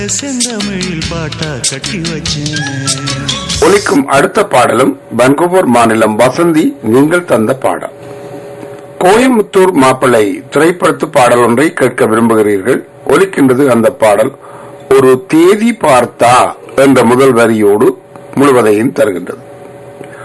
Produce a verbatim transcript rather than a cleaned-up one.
செந்தமிழில் பாட்டா கட்டி வச்சேன். ஒலிக்கும் அடுத்த பாடலும் வான்கூவர் மாநிலம் வசந்தி நீங்கள் தந்த பாடல். கோயம்புத்தூர் மாப்பிள்ளை திரைப்படத்து பாடல் ஒன்றை கேட்க விரும்புகிறீர்கள். ஒலிக்கின்றது அந்த பாடல். ஒரு தேதி பார்த்தா என்ற முதல் வரியோடு முழுவதையும் தருகின்றது.